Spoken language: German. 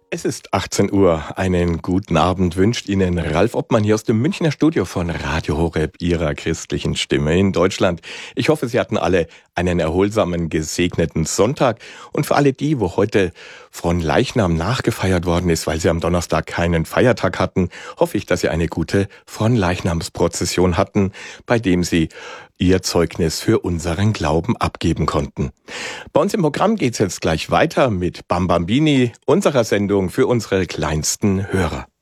Es ist 18 Uhr. Einen guten Abend wünscht Ihnen Ralf Obmann hier aus dem Münchner Studio von Radio Horeb, Ihrer christlichen Stimme in Deutschland. Ich hoffe, Sie hatten alle einen erholsamen, gesegneten Sonntag. Und für alle die, wo heute von Leichnam nachgefeiert worden ist, weil Sie am Donnerstag keinen Feiertag hatten, hoffe ich, dass Sie eine gute Fronleichnamsprozession hatten, bei dem Sie Ihr Zeugnis für unseren Glauben abgeben konnten. Bei uns im Programm geht's jetzt gleich weiter mit Bambambini, unserer Sendung für unsere kleinsten Hörer.